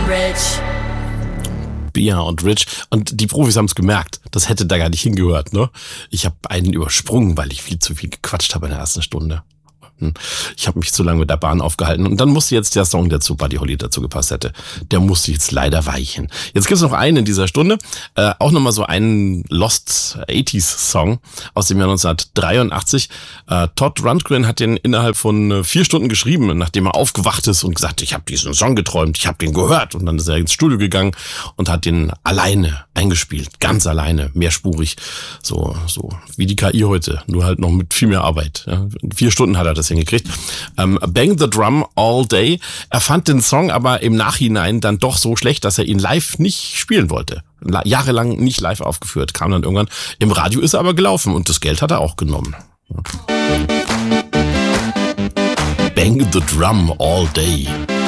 Rich. Bia und Rich. Und die Profis haben es gemerkt. Das hätte da gar nicht hingehört, ne? Ich habe einen übersprungen, weil ich viel zu viel gequatscht habe in der ersten Stunde. Ich habe mich zu lange mit der Bahn aufgehalten. Und dann musste jetzt der Song, der zu Buddy Holly dazu gepasst hätte, der musste jetzt leider weichen. Jetzt gibt's noch einen in dieser Stunde. Auch nochmal so einen Lost 80s Song aus dem Jahr 1983. Todd Rundgren hat den innerhalb von 4 Stunden geschrieben, nachdem er aufgewacht ist und gesagt, ich habe diesen Song geträumt, ich habe den gehört. Und dann ist er ins Studio gegangen und hat den alleine eingespielt. Ganz alleine, mehrspurig. So wie die KI heute, nur halt noch mit viel mehr Arbeit. Ja. In 4 Stunden hat er das hingekriegt. Bang the Drum All Day. Er fand den Song aber im Nachhinein dann doch so schlecht, dass er ihn live nicht spielen wollte. Jahrelang nicht live aufgeführt. Kam dann irgendwann. Im Radio ist er aber gelaufen und das Geld hat er auch genommen. Bang the Drum All Day.